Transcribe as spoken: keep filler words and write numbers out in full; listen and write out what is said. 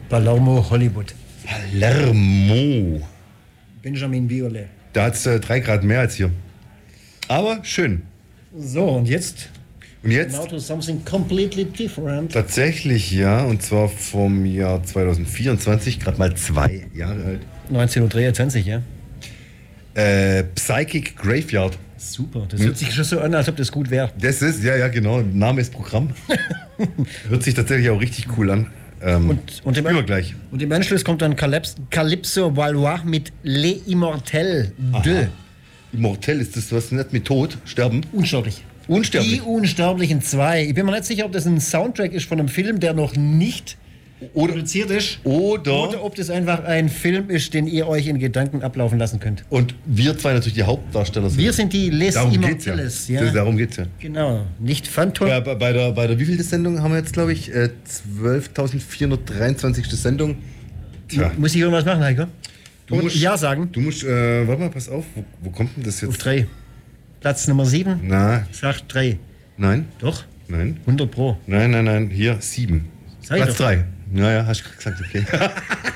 Palermo, Hollywood. Palermo. Benjamin Biolay. Da hat es äh, drei Grad mehr als hier. Aber schön. So, und jetzt? Und jetzt? Now to something completely different. Tatsächlich, ja. Und zwar vom Jahr zwanzig vierundzwanzig, gerade mal zwei Jahre alt. neunzehnhundertdreiundzwanzig, ja. Äh, Psychic Graveyard. Super, das hört sich schon so an, als ob das gut wäre. Das ist, ja, ja, genau. Name ist Programm. Hört sich tatsächlich auch richtig cool an. Ähm, Und, und, im, spielen wir gleich. und im Anschluss kommt dann Calypso, Calypso Valois mit Les Immortels deux. Immortel, ist das was nicht mit Tod? Sterben? Unsterblich. Unsterblich. Die Unsterblichen zwei. Ich bin mir nicht sicher, ob das ein Soundtrack ist von einem Film, der noch nicht Oder- produziert ist. Oder, Oder ob das einfach ein Film ist, den ihr euch in Gedanken ablaufen lassen könnt. und wir zwei natürlich die Hauptdarsteller sind. Wir sind die Les Darum geht's ja. Immortels. Das, darum geht's ja. Genau. Nicht Phantom. Ja, bei bei der, bei der wievielte Sendung haben wir jetzt, glaube ich, äh, zwölftausendvierhundertdreiundzwanzig. Sendung. Tja, Muss ich irgendwas machen, Heiko? du Und musst, Ja sagen. Du musst, äh, warte mal, pass auf, wo, wo kommt denn das jetzt? Auf drei. Platz Nummer sieben. Na, Sagt drei. nein, Doch. nein, hundert Pro. nein, nein, nein, hier, sieben. Sag ich Platz doch. drei. Naja, hast du gesagt, okay.